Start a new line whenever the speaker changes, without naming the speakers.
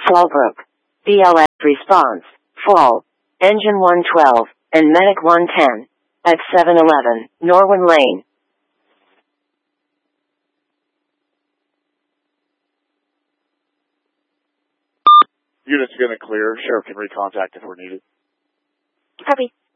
Fallbrook. BLS response. Fall. Engine 112 and Medic 110 at 711 Norwin Lane.
Unit's going to clear. Sheriff can recontact if we're needed.
Copy.